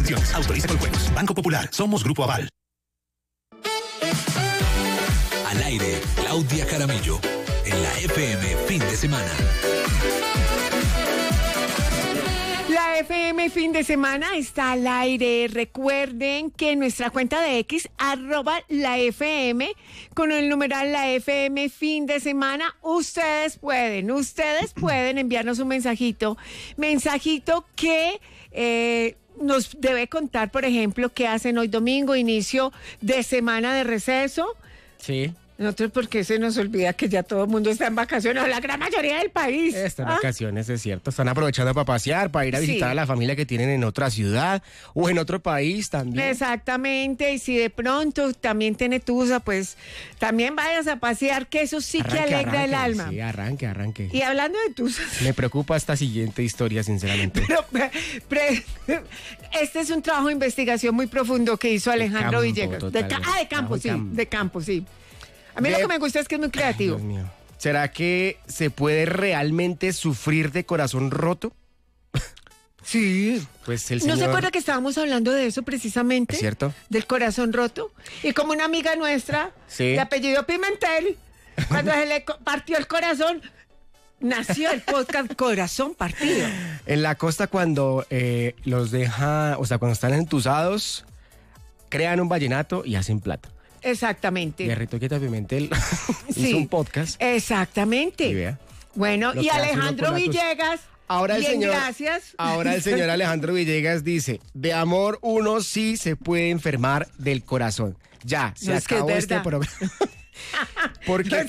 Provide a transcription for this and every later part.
condiciones. Autoriza con juegos. Banco Popular. Somos Grupo Aval. Al aire, Claudia Jaramillo. En la FM Fin de Semana. La FM Fin de Semana está al aire. Recuerden que nuestra cuenta de X, @la FM, con el numeral la FM Fin de Semana, ustedes pueden enviarnos un mensajito que nos debe contar, por ejemplo, qué hacen hoy domingo, inicio de semana de receso. Sí. Nosotros, porque se nos olvida que ya todo el mundo está en vacaciones, o la gran mayoría del país. Están en vacaciones, es cierto. Están aprovechando para pasear, para ir a visitar a la familia que tienen en otra ciudad o en otro país también. Exactamente, y si de pronto también tiene tusa, pues también vayas a pasear, que eso sí que alegra el alma. Sí, arranque. Y hablando de tusas... Me preocupa esta siguiente historia, sinceramente. Este es un trabajo de investigación muy profundo que hizo Alejandro Villegas. De campo, sí. A mí lo que me gusta es que es muy creativo. Ay, Dios mío. ¿Será que se puede realmente sufrir de corazón roto? Sí. Pues el señor... ¿No se acuerda que estábamos hablando de eso precisamente? ¿Es cierto? Del corazón roto. Y como una amiga nuestra, de apellido Pimentel, cuando se le partió el corazón, nació el podcast Corazón Partido. En la costa, cuando los deja, o sea, cuando están entusados, crean un vallenato y hacen plata. Exactamente. Y Ritoqueta Pimentel hizo un podcast. Exactamente. Y vea. Bueno, y Alejandro Villegas, ahora el señor, gracias. Ahora el señor Alejandro Villegas dice, de amor uno sí se puede enfermar del corazón. Ya, se acabó este programa. Porque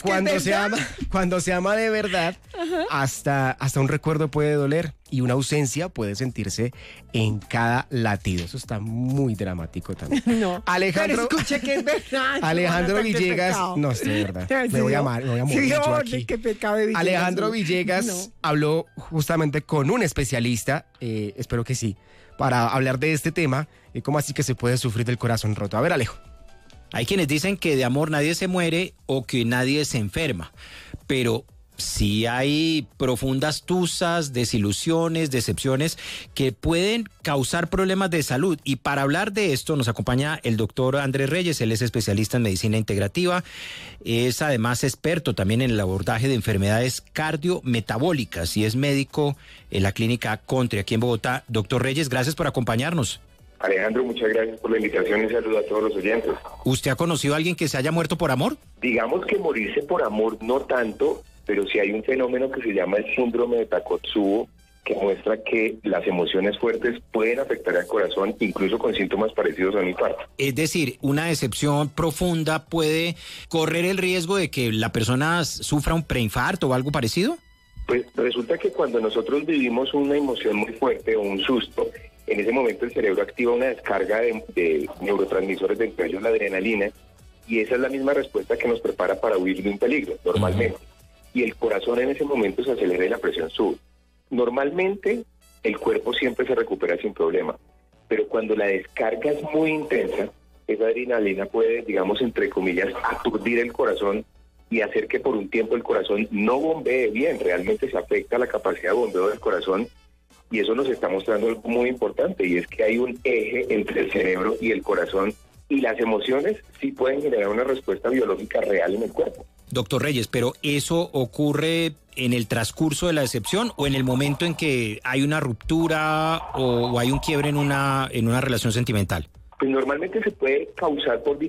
cuando se ama de verdad, hasta un recuerdo puede doler y una ausencia puede sentirse en cada latido. Eso está muy dramático también. No, Alejandro, pero escuche que es verdad. Alejandro Villegas, no, es de verdad. Me voy a morir yo aquí. Qué pecado de Villegas. Alejandro Villegas habló justamente con un especialista, espero que sí, para hablar de este tema, cómo así que se puede sufrir del corazón roto. A ver, Alejo. Hay quienes dicen que de amor nadie se muere o que nadie se enferma, pero sí hay profundas tusas, desilusiones, decepciones que pueden causar problemas de salud. Y para hablar de esto nos acompaña el doctor Andrés Reyes. Él es especialista en medicina integrativa, es además experto también en el abordaje de enfermedades cardiometabólicas y es médico en la clínica Country aquí en Bogotá. Doctor Reyes, gracias por acompañarnos. Alejandro, muchas gracias por la invitación y saludo a todos los oyentes. ¿Usted ha conocido a alguien que se haya muerto por amor? Digamos que morirse por amor no tanto, pero sí hay un fenómeno que se llama el síndrome de Takotsubo, que muestra que las emociones fuertes pueden afectar al corazón, incluso con síntomas parecidos a un infarto. Es decir, una decepción profunda puede correr el riesgo de que la persona sufra un preinfarto o algo parecido. Pues resulta que cuando nosotros vivimos una emoción muy fuerte o un susto, en ese momento el cerebro activa una descarga de neurotransmisores, entre ellos la adrenalina, y esa es la misma respuesta que nos prepara para huir de un peligro, normalmente. Y el corazón en ese momento se acelera y la presión sube. Normalmente el cuerpo siempre se recupera sin problema, pero cuando la descarga es muy intensa, esa adrenalina puede, digamos, entre comillas, aturdir el corazón y hacer que por un tiempo el corazón no bombee bien. Realmente se afecta la capacidad de bombeo del corazón. Y eso nos está mostrando algo muy importante, y es que hay un eje entre el cerebro y el corazón, y las emociones sí pueden generar una respuesta biológica real en el cuerpo. Doctor Reyes, pero ¿eso ocurre en el transcurso de la decepción o en el momento en que hay una ruptura o hay un quiebre en una relación sentimental? Pues normalmente se puede causar por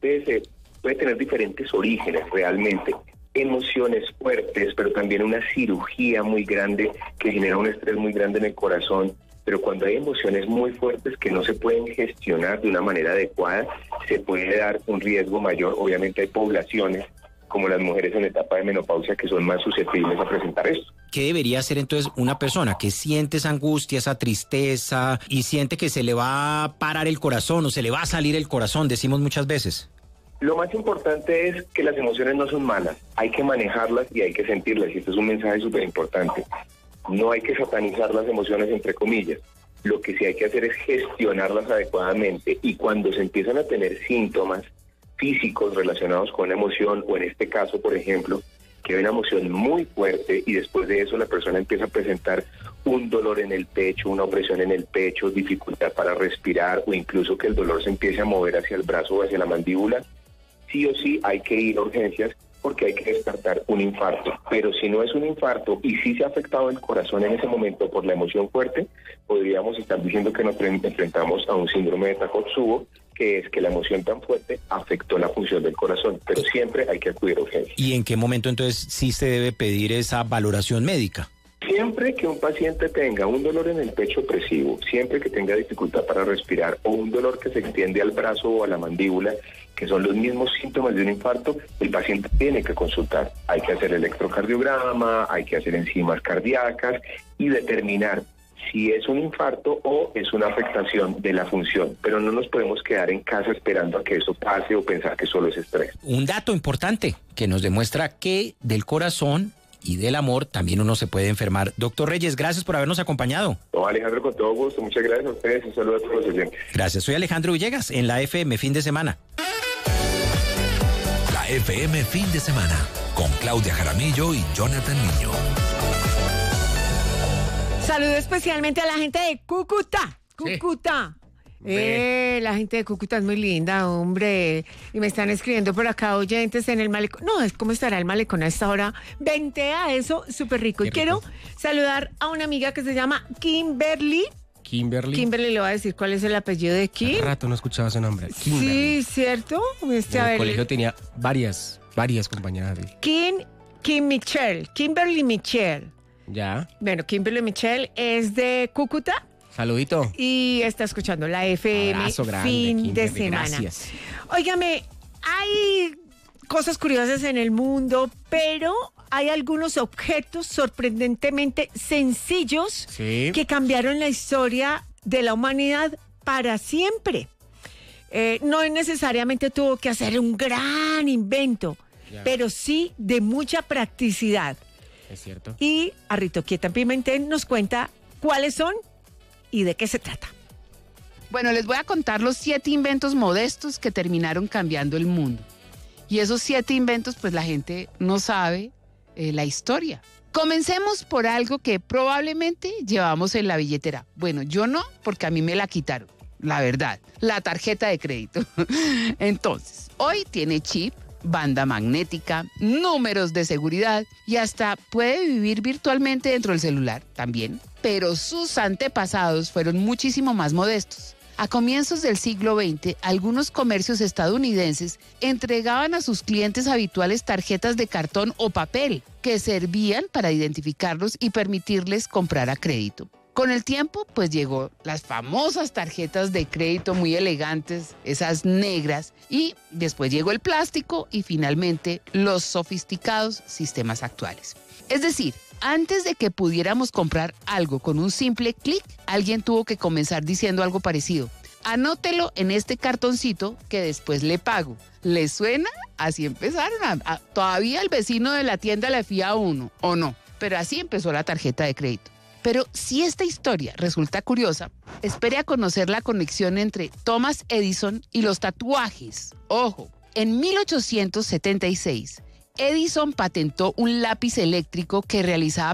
puede tener diferentes orígenes realmente. Emociones fuertes, pero también una cirugía muy grande que genera un estrés muy grande en el corazón. Pero cuando hay emociones muy fuertes que no se pueden gestionar de una manera adecuada, se puede dar un riesgo mayor. Obviamente hay poblaciones, como las mujeres en etapa de menopausia, que son más susceptibles a presentar esto. ¿Qué debería hacer entonces una persona que siente esa angustia, esa tristeza y siente que se le va a parar el corazón o se le va a salir el corazón, decimos muchas veces? Lo más importante es que las emociones no son malas, hay que manejarlas y hay que sentirlas, y este es un mensaje súper importante. No hay que satanizar las emociones, entre comillas. Lo que sí hay que hacer es gestionarlas adecuadamente, y cuando se empiezan a tener síntomas físicos relacionados con la emoción, o en este caso, por ejemplo, que hay una emoción muy fuerte y después de eso la persona empieza a presentar un dolor en el pecho, una opresión en el pecho, dificultad para respirar o incluso que el dolor se empiece a mover hacia el brazo o hacia la mandíbula, sí o sí hay que ir a urgencias porque hay que descartar un infarto. Pero si no es un infarto y sí se ha afectado el corazón en ese momento por la emoción fuerte, podríamos estar diciendo que nos enfrentamos a un síndrome de Takotsubo, que es que la emoción tan fuerte afectó la función del corazón, pero siempre hay que acudir a urgencias. ¿Y en qué momento entonces sí se debe pedir esa valoración médica? Siempre que un paciente tenga un dolor en el pecho opresivo, siempre que tenga dificultad para respirar o un dolor que se extiende al brazo o a la mandíbula, que son los mismos síntomas de un infarto, el paciente tiene que consultar. Hay que hacer electrocardiograma, hay que hacer enzimas cardíacas y determinar si es un infarto o es una afectación de la función. Pero no nos podemos quedar en casa esperando a que eso pase o pensar que solo es estrés. Un dato importante que nos demuestra que del corazón y del amor también uno se puede enfermar. Doctor Reyes, gracias por habernos acompañado. No, Alejandro, con todo gusto. Muchas gracias a ustedes y un saludo a todos los oyentes. Gracias. Soy Alejandro Villegas en la FM Fin de Semana. La FM Fin de Semana con Claudia Jaramillo y Jonathan Niño. Saludo especialmente a la gente de Cúcuta. Cúcuta. La gente de Cúcuta es muy linda, hombre. Y me están escribiendo por acá oyentes en el malecón. No, es cómo estará el malecón a esta hora. Ventea eso, súper rico. Y quiero saludar a una amiga que se llama Kimberly. Kimberly, le voy a decir cuál es el apellido de Kim. Hace rato no escuchaba ese nombre. Kimberly. Sí, ¿cierto? En el colegio tenía varias compañeras de Kimberly Michelle. Ya. Bueno, Kimberly Michelle es de Cúcuta. Saludito. Y está escuchando la FM Abrazo grande, Fin Kimberly, de Semana. Gracias. Óigame, hay cosas curiosas en el mundo, pero hay algunos objetos sorprendentemente sencillos que cambiaron la historia de la humanidad para siempre. No necesariamente tuvo que hacer un gran invento, pero sí de mucha practicidad. Es cierto. Y Arrito Quieta Pimentel nos cuenta cuáles son y de qué se trata. Bueno, les voy a contar los 7 inventos modestos que terminaron cambiando el mundo. Y esos 7 inventos, pues la gente no sabe la historia. Comencemos por algo que probablemente llevamos en la billetera. Bueno, yo no, porque a mí me la quitaron, la verdad. La tarjeta de crédito. Entonces, hoy tiene chip, banda magnética, números de seguridad y hasta puede vivir virtualmente dentro del celular también. Pero sus antepasados fueron muchísimo más modestos. A comienzos del siglo XX, algunos comercios estadounidenses entregaban a sus clientes habituales tarjetas de cartón o papel que servían para identificarlos y permitirles comprar a crédito. Con el tiempo, pues llegó las famosas tarjetas de crédito muy elegantes, esas negras, y después llegó el plástico y finalmente los sofisticados sistemas actuales. Es decir, antes de que pudiéramos comprar algo con un simple clic, alguien tuvo que comenzar diciendo algo parecido. Anótelo en este cartoncito que después le pago. ¿Le suena? Así empezaron. Todavía el vecino de la tienda le fía a uno, ¿o no? Pero así empezó la tarjeta de crédito. Pero si esta historia resulta curiosa, espere a conocer la conexión entre Thomas Edison y los tatuajes. Ojo, en 1876, Edison patentó un lápiz eléctrico que realizaba